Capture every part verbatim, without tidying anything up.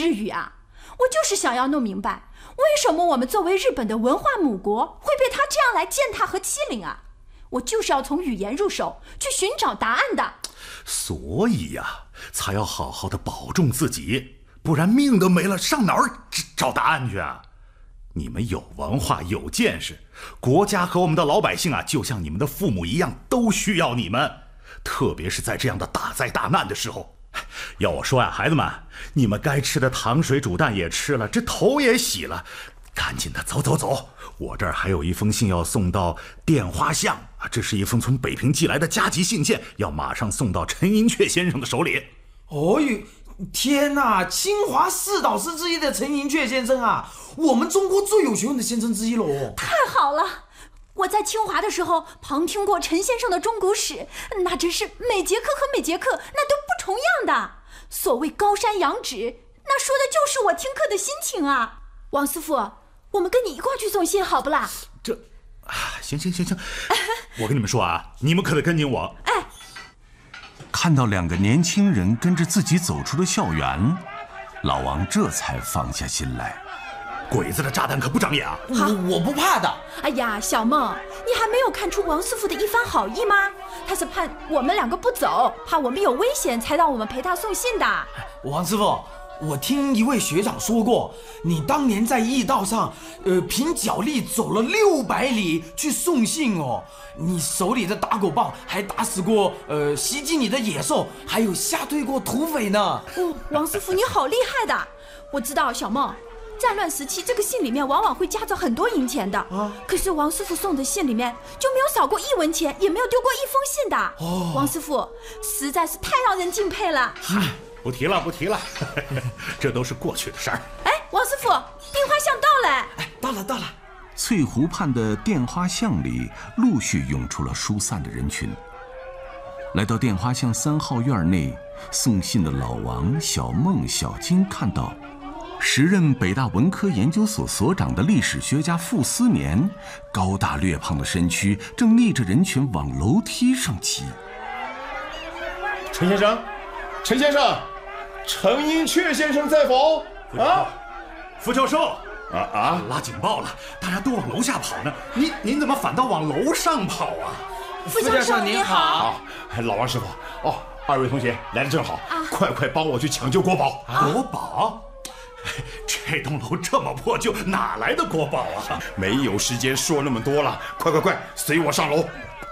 至于啊！我就是想要弄明白，为什么我们作为日本的文化母国会被他这样来践踏和欺凌啊！我就是要从语言入手，去寻找答案的。 所以呀、啊，才要好好的保重自己，不然命都没了，上哪儿找答案去啊？你们有文化有见识，国家和我们的老百姓啊，就像你们的父母一样，都需要你们。特别是在这样的大灾大难的时候，要我说呀，孩子们，你们该吃的糖水煮蛋也吃了，这头也洗了，赶紧的走走走。我这儿还有一封信要送到电花巷啊，这是一封从北平寄来的加急信件，要马上送到陈寅恪先生的手里。 哦呦，天哪！清华四导师之一的陈寅恪先生啊，我们中国最有学问的先生之一喽！ 太好了！我在清华的时候旁听过陈先生的中古史，那真是每节课和每节课那都不重样的。所谓高山仰止，那说的就是我听课的心情啊。王师傅，我们跟你一块去送信好不啦？ 这，啊，行行行行，我跟你们说啊，你们可得跟紧我。 哎， 看到两个年轻人跟着自己走出了校园，老王这才放下心来。 鬼子的炸弹可不长眼啊！ 我我不怕的。 哎呀，小梦，你还没有看出王师傅的一番好意吗？他是怕我们两个不走，怕我们有危险，才让我们陪他送信的。 王师傅，我听一位学长说过，你当年在驿道上，呃，凭脚力走了六百里去送信哦。你手里的打狗棒还打死过呃袭击你的野兽，还有吓退过土匪呢。 哦，王师傅你好厉害的！我知道，小梦。战乱时期，这个信里面往往会夹着很多银钱的，啊、可是王师傅送的信里面就没有少过一文钱，也没有丢过一封信的。哦，王师傅实在是太让人敬佩了。 嗨，不提了，不提了，这都是过去的事儿。 哎，王师傅，电花巷到了。 哎，到了，到了。 翠湖畔的电花巷里陆续涌出了疏散的人群。来到电花巷三号院内送信的老王、小孟、小金看到。时任北大文科研究所所长的历史学家傅斯年，高大略胖的身躯正逆着人群往楼梯上骑。 陈先生，陈先生，陈寅恪先生在否？啊， 傅教授， 啊啊！ 拉警报了，大家都往楼下跑呢，您您怎么反倒往楼上跑啊？ 傅教授您好。 老王师傅，哦，二位同学来得正好，啊、快快帮我去抢救国宝。 啊、国宝？这栋楼这么破旧，哪来的国宝啊？ 没有时间说那么多了，快快快，随我上楼。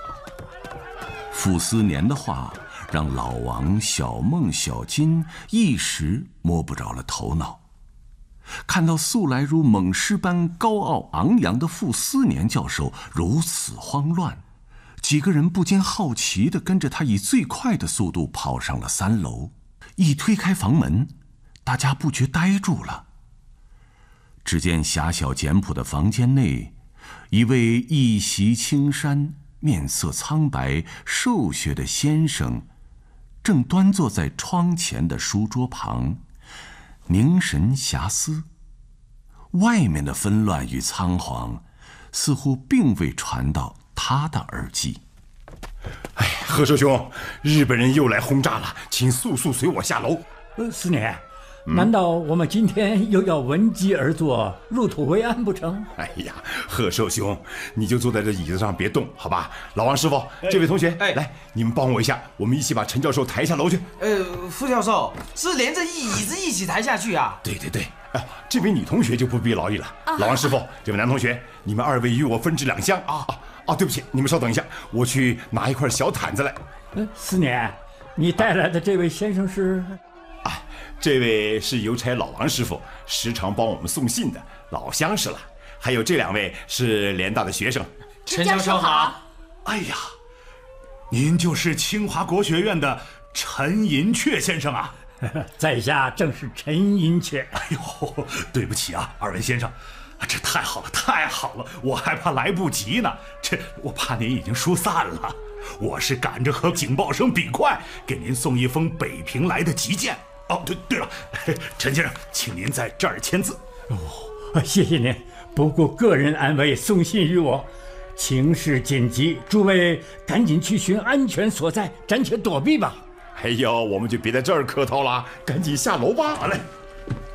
傅斯年的话让老王、小孟、小金一时摸不着了头脑。看到素来如猛狮般高傲昂扬的傅斯年教授如此慌乱，几个人不禁好奇地跟着他以最快的速度跑上了三楼。一推开房门，大家不觉呆住了。只见狭小简朴的房间内，一位一袭青衫、面色苍白、瘦削的先生，正端坐在窗前的书桌旁，凝神遐思。外面的纷乱与仓皇，似乎并未传到他的耳际。 哎，贺寿兄，日本人又来轰炸了，请速速随我下楼。 呃，思年。难道我们今天又要闻鸡而作，入土为安不成？ 哎呀，贺寿兄，你就坐在这椅子上别动，好吧？老王师傅，哎、这位同学，哎，来，你们帮我一下，我们一起把陈教授抬下楼去。 呃，傅教授是连着椅子一起抬下去啊？ 对对对，啊，这位女同学就不必劳役了。啊、老王师傅，这位男同学，你们二位与我分置两厢啊啊啊！对不起，你们稍等一下，我去拿一块小毯子来。 嗯，思年，你带来的这位先生是？ 啊，这位是邮差老王师傅，时常帮我们送信的老相识了。还有这两位是联大的学生。 陈教授好。 哎呀，您就是清华国学院的陈寅恪先生啊！ 在下正是陈寅恪。 哎呦，对不起啊，二位先生，这太好了，太好了，我还怕来不及呢。这我怕您已经疏散了，我是赶着和警报声比快，给您送一封北平来的急件。哦，对对了，陈先生，请您在这儿签字。 哦，谢谢您。不顾个人安危送信于我，情势紧急，诸位赶紧去寻安全所在，暂且躲避吧。 哎呦，我们就别在这儿客套了，赶紧下楼吧。 好嘞。